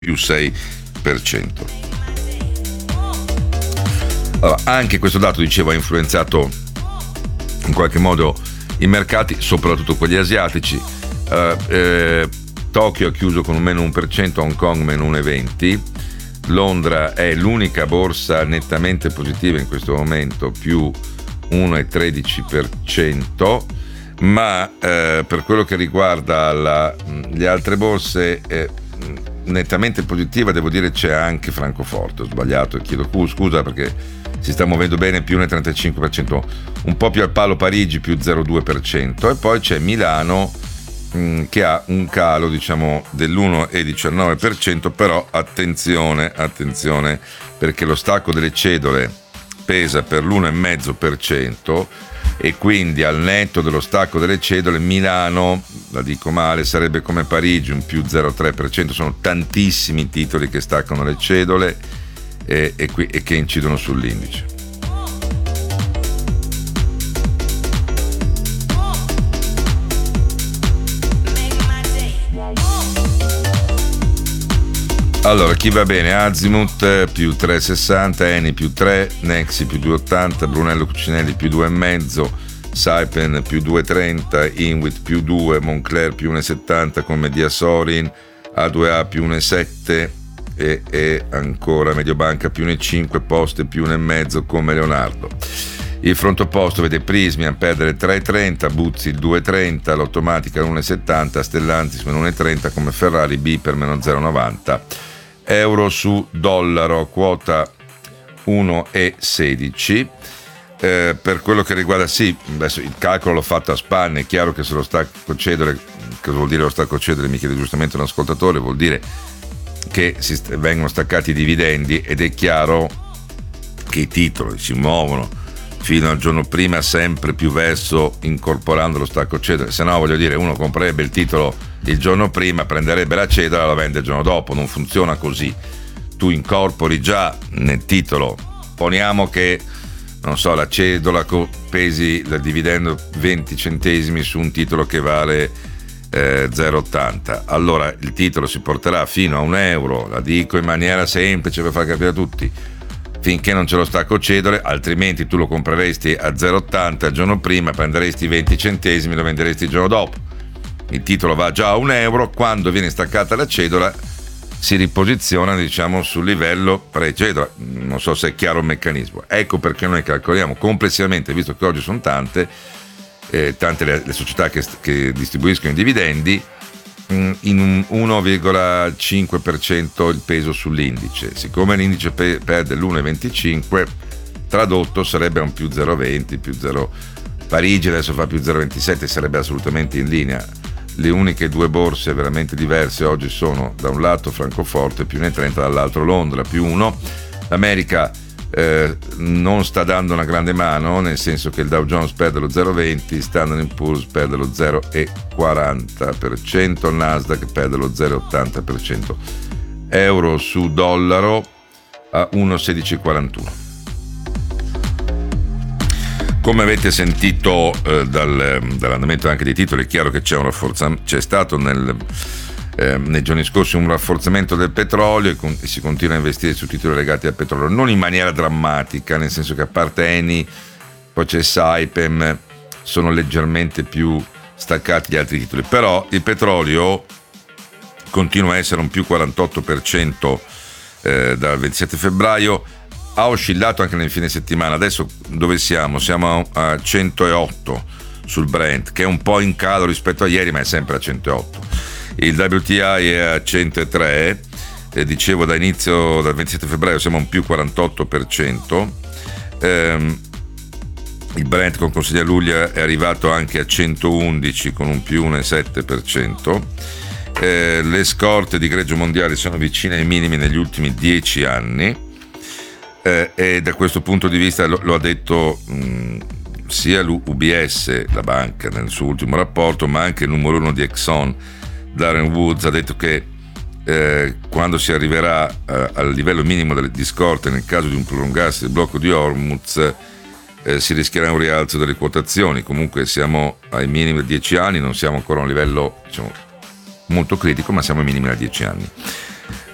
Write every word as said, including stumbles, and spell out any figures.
più sei per cento. Allora, anche questo dato, dicevo, ha influenzato in qualche modo i mercati, soprattutto quelli asiatici. Uh, eh, Tokyo ha chiuso con un meno uno per cento, Hong Kong meno uno virgola venti, Londra è l'unica borsa nettamente positiva in questo momento, più uno virgola tredici per cento, ma eh, per quello che riguarda la, le altre borse eh, nettamente positiva, devo dire, c'è anche Francoforte. Ho sbagliato e chiedo scusa perché si sta muovendo bene, più uno virgola trentacinque per cento, un po' più al palo Parigi, più zero virgola due per cento, e poi c'è Milano mh, che ha un calo, diciamo, dell'uno virgola diciannove per cento, però attenzione, attenzione, perché lo stacco delle cedole pesa per l'uno virgola cinque per cento e quindi al netto dello stacco delle cedole Milano, la dico male, sarebbe come Parigi, un più zero virgola tre per cento. Sono tantissimi titoli che staccano le cedole e, e, qui, e che incidono sull'indice. Allora, chi va bene? Azimut più tre virgola sessanta, Eni più tre, Nexi più due virgola ottanta, Brunello Cucinelli più due virgola cinque, Saipem più due virgola trenta, Inwit più due, Moncler più uno virgola settanta con Mediasorin, A due A più uno virgola sette e, e ancora Mediobanca più uno virgola cinque, Poste più uno virgola cinque come Leonardo. Il fronte opposto vede Prismian perdere tre virgola trenta, Buzzi il due virgola trenta, l'Automatica uno virgola settanta, Stellantis meno uno virgola trenta come Ferrari, B per meno zero virgola novanta. Euro su dollaro, quota uno virgola sedici. Eh, per quello che riguarda, sì, adesso il calcolo l'ho fatto a spanne, è chiaro che se lo stacco cedole, cosa vuol dire lo stacco cedole, mi chiede giustamente un ascoltatore, vuol dire che si st- vengono staccati i dividendi, ed è chiaro che i titoli si muovono fino al giorno prima sempre più verso incorporando lo stacco cedole, se no, voglio dire, uno comprerebbe il titolo il giorno prima, prenderebbe la cedola e la vende il giorno dopo. Non funziona così. Tu incorpori già nel titolo, poniamo che, non so, la cedola pesi il dividendo venti centesimi su un titolo che vale eh, zero virgola ottanta, allora il titolo si porterà fino a un euro, la dico in maniera semplice per far capire a tutti, finché non c'è lo stacco cedole, altrimenti tu lo compreresti a zero virgola ottanta il giorno prima, prenderesti venti centesimi e lo venderesti il giorno dopo. Il titolo va già a un euro, quando viene staccata la cedola si riposiziona, diciamo, sul livello pre-cedola. Non so se è chiaro il meccanismo. Ecco perché noi calcoliamo complessivamente, visto che oggi sono tante eh, tante le, le società che, che distribuiscono i dividendi, mh, in un uno virgola cinque per cento il peso sull'indice. Siccome l'indice pe- perde l'uno virgola venticinque, tradotto sarebbe un più zero virgola venti, più zero. Parigi adesso fa più zero virgola ventisette, sarebbe assolutamente in linea. Le uniche due borse veramente diverse oggi sono da un lato Francoforte più uno virgola trenta, dall'altro Londra più uno. L'America eh, non sta dando una grande mano, nel senso che il Dow Jones perde lo zero virgola venti, Standard and Poor's perde lo zero virgola quaranta per cento, il Nasdaq perde lo zero virgola ottanta per cento. Euro su dollaro a uno virgola sedici quarantuno. Come avete sentito eh, dal, dall'andamento anche dei titoli, è chiaro che c'è un rafforzamento, c'è stato nel, eh, nei giorni scorsi un rafforzamento del petrolio e, con, e si continua a investire su titoli legati al petrolio, non in maniera drammatica, nel senso che a parte Eni, poi c'è Saipem, sono leggermente più staccati gli altri titoli, però il petrolio continua a essere un più quarantotto per cento eh, dal ventisette febbraio. Ha oscillato anche nel fine settimana. Adesso dove siamo? Siamo a centootto sul Brent, che è un po' in calo rispetto a ieri, ma è sempre a centootto. Il W T I è a centotré, e dicevo da inizio, dal ventisette febbraio siamo a un più quarantotto per cento. Ehm, il Brent con consiglia luglio è arrivato anche a centoundici con un più uno virgola sette per cento. Eh, le scorte di greggio mondiale sono vicine ai minimi negli ultimi dieci anni. Eh, e da questo punto di vista lo, lo ha detto mh, sia l'U B S, la banca, nel suo ultimo rapporto, ma anche il numero uno di Exxon, Darren Woods, ha detto che eh, quando si arriverà eh, al livello minimo delle, di scorte nel caso di un prolungarsi del blocco di Hormuz, eh, si rischierà un rialzo delle quotazioni. Comunque siamo ai minimi da dieci anni, non siamo ancora a un livello, diciamo, molto critico, ma siamo ai minimi da dieci anni.